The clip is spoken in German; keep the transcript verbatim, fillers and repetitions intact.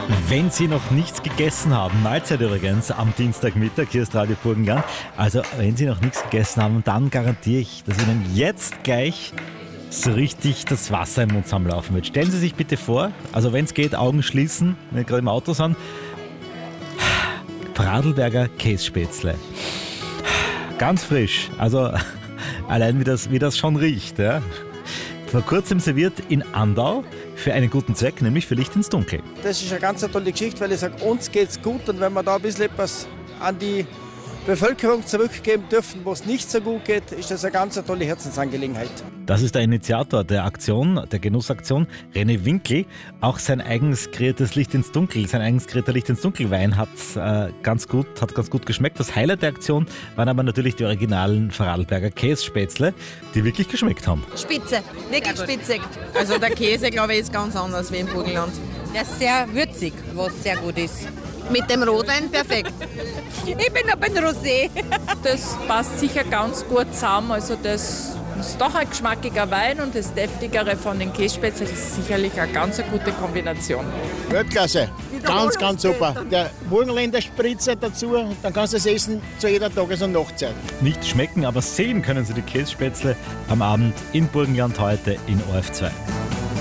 Wenn Sie noch nichts gegessen haben, Mahlzeit übrigens am Dienstagmittag, hier ist Radio Burgenland. Also wenn Sie noch nichts gegessen haben, dann garantiere ich, dass Ihnen jetzt gleich so richtig das Wasser im Mund zusammenlaufen wird. Stellen Sie sich bitte vor, also wenn es geht, Augen schließen, wenn Sie gerade im Auto sind. Vorarlberger Kässpätzle. Ganz frisch, also allein wie das, wie das schon riecht. Ja. Vor kurzem serviert in Andau für einen guten Zweck, nämlich für Licht ins Dunkel. Das ist eine ganz tolle Geschichte, weil ich sage, uns geht's gut und wenn wir da ein bisschen etwas an die Bevölkerung zurückgeben dürfen, wo es nicht so gut geht, ist das eine ganz tolle Herzensangelegenheit. Das ist der Initiator der Aktion, der Genussaktion, René Winkel. Auch sein eigens kreiertes Licht ins Dunkel, sein eigens kreierter Licht ins Dunkel Wein hat äh, ganz gut, hat ganz gut geschmeckt. Das Highlight der Aktion waren aber natürlich die originalen Vorarlberger Kässpätzle, die wirklich geschmeckt haben. Spitze, wirklich spitzig. Also der Käse, glaube ich, ist ganz anders wie im Burgenland. Der ist sehr würzig, was sehr gut ist. Mit dem Rotwein perfekt. Ich bin aber ein Rosé. Das passt sicher ganz gut zusammen. Also das ist doch ein geschmackiger Wein und das deftigere von den Kässpätzle ist sicherlich eine ganz gute Kombination. Weltklasse, ganz, ganz super. Der Burgenländer Spritzer dazu, dann kannst du es essen zu jeder Tages- und Nachtzeit. Nicht schmecken, aber sehen können Sie die Kässpätzle am Abend in Burgenland heute in O R F zwei.